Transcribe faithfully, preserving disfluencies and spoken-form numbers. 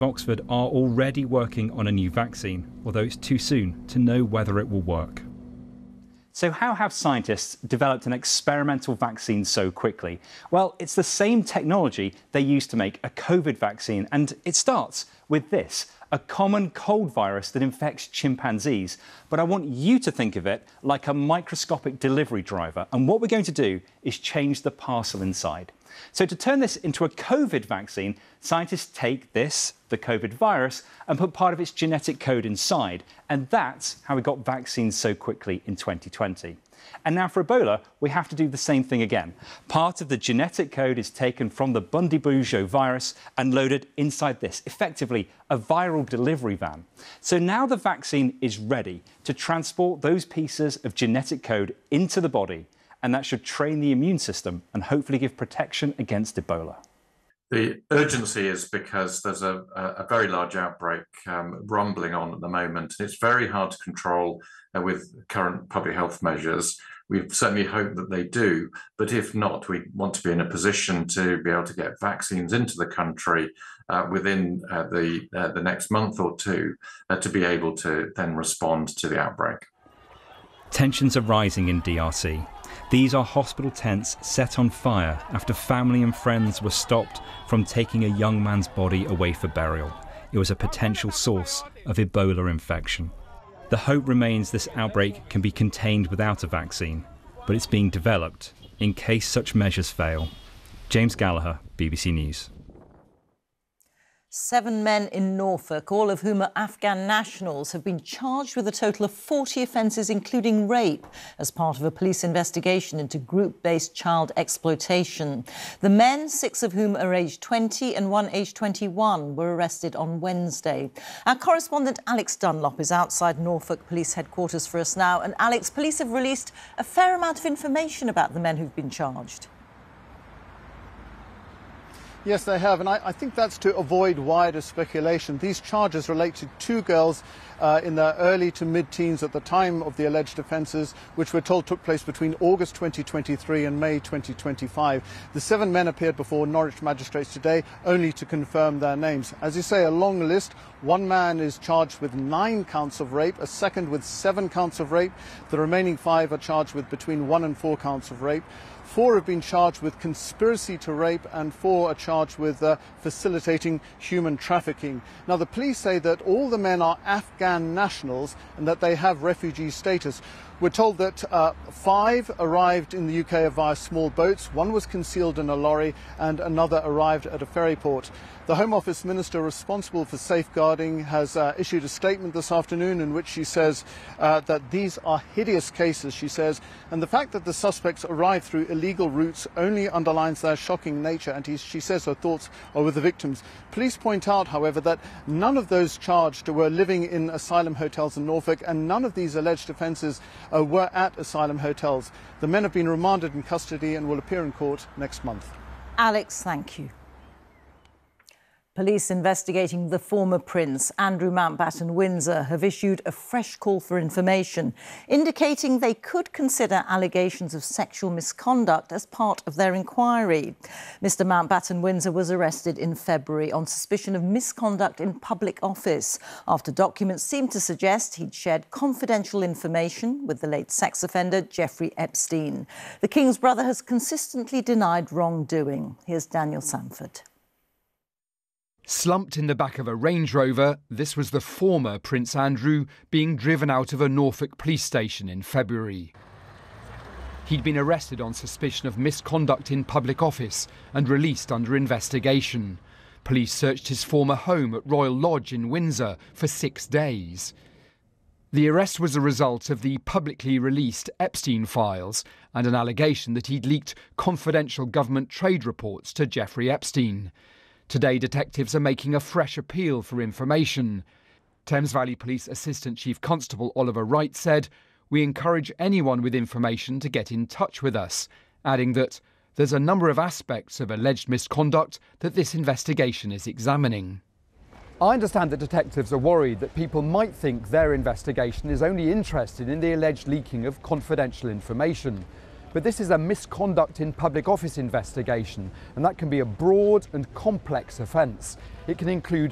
Oxford are already working on a new vaccine, although it's too soon to know whether it will work. So how have scientists developed an experimental vaccine so quickly? Well, it's the same technology they used to make a COVID vaccine, and it starts with this, a common cold virus that infects chimpanzees. But I want you to think of it like a microscopic delivery driver, and what we're going to do is change the parcel inside. So to turn this into a COVID vaccine, scientists take this, the COVID virus, and put part of its genetic code inside. And that's how we got vaccines so quickly in twenty twenty. And now for Ebola, we have to do the same thing again. Part of the genetic code is taken from the Bundibugyo virus and loaded inside this, effectively a viral delivery van. So now the vaccine is ready to transport those pieces of genetic code into the body, and that should train the immune system and hopefully give protection against Ebola. The urgency is because there's a, a very large outbreak um, rumbling on at the moment. It's very hard to control uh, with current public health measures. We certainly hope that they do, but if not, we want to be in a position to be able to get vaccines into the country uh, within uh, the, uh, the next month or two uh, to be able to then respond to the outbreak. Tensions are rising in D R C. These are hospital tents set on fire after family and friends were stopped from taking a young man's body away for burial. It was a potential source of Ebola infection. The hope remains this outbreak can be contained without a vaccine, but it's being developed in case such measures fail. James Gallagher, B B C News. Seven men in Norfolk, all of whom are Afghan nationals, have been charged with a total of forty offences, including rape, as part of a police investigation into group-based child exploitation. The men, six of whom are aged twenty and one aged twenty-one, were arrested on Wednesday. Our correspondent Alex Dunlop is outside Norfolk Police headquarters for us now. And Alex, police have released a fair amount of information about the men who've been charged. Yes, they have, and I, I think that's to avoid wider speculation. These charges relate to two girls uh, in their early to mid-teens at the time of the alleged offences, which we're told took place between August twenty twenty-three and May twenty twenty-five. The seven men appeared before Norwich magistrates today, only to confirm their names. As you say, a long list. One man is charged with nine counts of rape, a second with seven counts of rape. The remaining five are charged with between one and four counts of rape. Four have been charged with conspiracy to rape and four are charged with uh, facilitating human trafficking. Now, the police say that all the men are Afghan nationals and that they have refugee status. We're told that uh, five arrived in the U K via small boats, one was concealed in a lorry and another arrived at a ferry port. The Home Office minister responsible for safeguarding has uh, issued a statement this afternoon in which she says uh, that these are hideous cases, she says, and the fact that the suspects arrived through illegal routes only underlines their shocking nature, and he, she says her thoughts are with the victims. Police point out, however, that none of those charged were living in asylum hotels in Norfolk and none of these alleged offences uh, were at asylum hotels. The men have been remanded in custody and will appear in court next month. Alex, thank you. Police investigating the former Prince, Andrew Mountbatten Windsor, have issued a fresh call for information, indicating they could consider allegations of sexual misconduct as part of their inquiry. Mister Mountbatten Windsor was arrested in February on suspicion of misconduct in public office, after documents seemed to suggest he'd shared confidential information with the late sex offender Jeffrey Epstein. The King's brother has consistently denied wrongdoing. Here's Daniel Sanford. Slumped in the back of a Range Rover, this was the former Prince Andrew being driven out of a Norfolk police station in February. He'd been arrested on suspicion of misconduct in public office and released under investigation. Police searched his former home at Royal Lodge in Windsor for six days. The arrest was a result of the publicly released Epstein files and an allegation that he'd leaked confidential government trade reports to Jeffrey Epstein. Today, detectives are making a fresh appeal for information. Thames Valley Police Assistant Chief Constable Oliver Wright said, "We encourage anyone with information to get in touch with us," adding that there's a number of aspects of alleged misconduct that this investigation is examining. I understand that detectives are worried that people might think their investigation is only interested in the alleged leaking of confidential information. But this is a misconduct in public office investigation, and that can be a broad and complex offence. It can include